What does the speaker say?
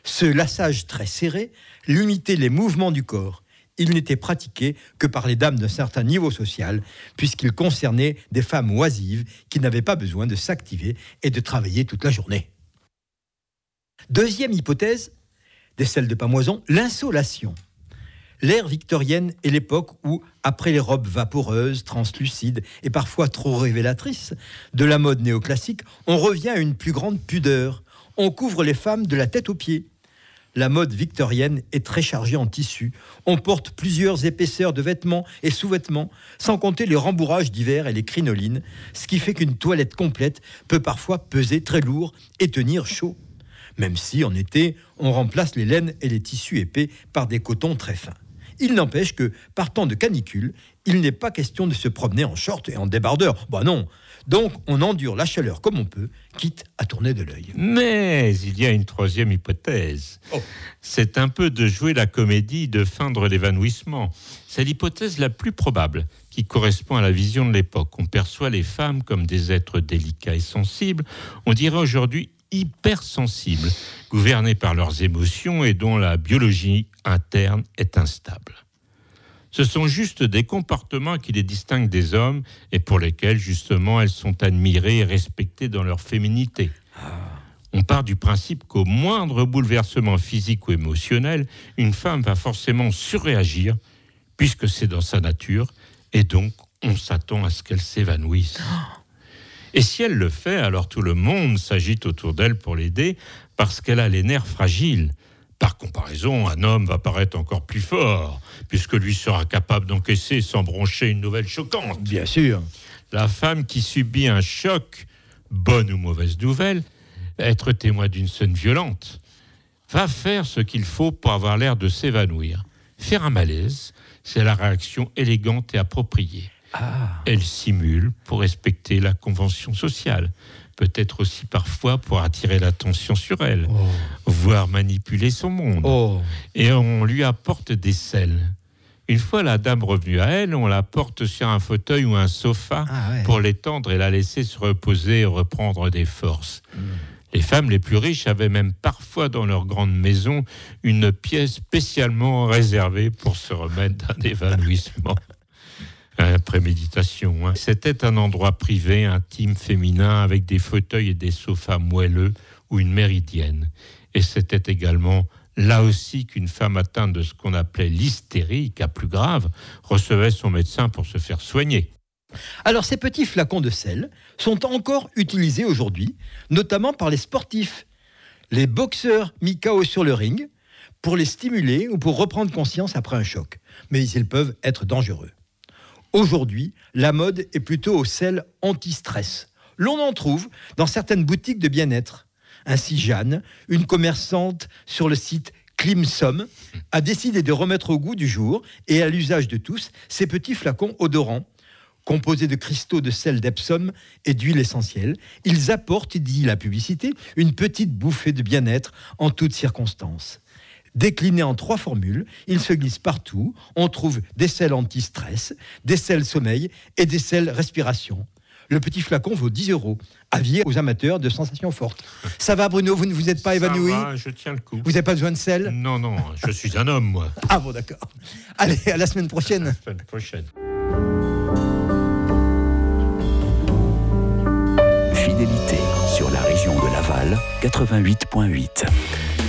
Ce lassage très serré limitait les mouvements du corps. Il n'était pratiqué que par les dames d'un certain niveau social, puisqu'il concernait des femmes oisives qui n'avaient pas besoin de s'activer et de travailler toute la journée. Deuxième hypothèse, des selles de Pamoison, l'insolation. L'ère victorienne est l'époque où, après les robes vaporeuses, translucides et parfois trop révélatrices de la mode néoclassique, on revient à une plus grande pudeur. On couvre les femmes de la tête aux pieds. La mode victorienne est très chargée en tissu. On porte plusieurs épaisseurs de vêtements et sous-vêtements, sans compter les rembourrages d'hiver et les crinolines, ce qui fait qu'une toilette complète peut parfois peser très lourd et tenir chaud. Même si, en été, on remplace les laines et les tissus épais par des cotons très fins. Il n'empêche que, par temps de canicule, il n'est pas question de se promener en short et en débardeur. Bah non. Donc, on endure la chaleur comme on peut, quitte à tourner de l'œil. Mais il y a une troisième hypothèse. C'est un peu de jouer la comédie, de feindre l'évanouissement. C'est l'hypothèse la plus probable, qui correspond à la vision de l'époque. On perçoit les femmes comme des êtres délicats et sensibles. On dirait aujourd'hui hypersensibles, gouvernés par leurs émotions et dont la biologie interne est instable. Ce sont juste des comportements qui les distinguent des hommes et pour lesquels, justement, elles sont admirées et respectées dans leur féminité. On part du principe qu'au moindre bouleversement physique ou émotionnel, une femme va forcément surréagir, puisque c'est dans sa nature, et donc on s'attend à ce qu'elle s'évanouisse. Et si elle le fait, alors tout le monde s'agite autour d'elle pour l'aider, parce qu'elle a les nerfs fragiles. Par comparaison, un homme va paraître encore plus fort, puisque lui sera capable d'encaisser sans broncher une nouvelle choquante. Bien sûr. La femme qui subit un choc, bonne ou mauvaise nouvelle, être témoin d'une scène violente, va faire ce qu'il faut pour avoir l'air de s'évanouir. Faire un malaise, c'est la réaction élégante et appropriée. Elle simule pour respecter la convention sociale. Peut-être aussi parfois pour attirer l'attention sur elle, voire manipuler son monde. Et on lui apporte des selles. Une fois la dame revenue à elle, on la porte sur un fauteuil ou un sofa pour l'étendre et la laisser se reposer et reprendre des forces. Les femmes les plus riches avaient même parfois dans leur grande maison une pièce spécialement réservée pour se remettre d'un évanouissement. Préméditation. C'était un endroit privé, intime, féminin, avec des fauteuils et des sofas moelleux ou une méridienne. Et c'était également là aussi qu'une femme atteinte de ce qu'on appelait l'hystérie, cas plus grave, recevait son médecin pour se faire soigner. Alors ces petits flacons de sel sont encore utilisés aujourd'hui, notamment par les sportifs. Les boxeurs mis KO sur le ring, pour les stimuler ou pour reprendre conscience après un choc. Mais ils peuvent être dangereux. Aujourd'hui, la mode est plutôt au sel anti-stress. L'on en trouve dans certaines boutiques de bien-être. Ainsi, Jeanne, une commerçante sur le site Climsom, a décidé de remettre au goût du jour et à l'usage de tous ces petits flacons odorants. Composés de cristaux de sel d'Epsom et d'huile essentielle, ils apportent, dit la publicité, une petite bouffée de bien-être en toutes circonstances. Déclinés en 3 formules, ils se glissent partout. On trouve des sels anti-stress, des sels sommeil et des sels respiration. Le petit flacon vaut 10 €. Avis aux amateurs de sensations fortes. Ça va Bruno, vous ne vous êtes pas évanoui ? Ça va, je tiens le coup. Vous n'avez pas besoin de sel ? Non, je suis un homme, moi. Ah bon, d'accord. Allez, à la semaine prochaine. À la semaine prochaine. Fidélité sur la région de Laval, 88.8.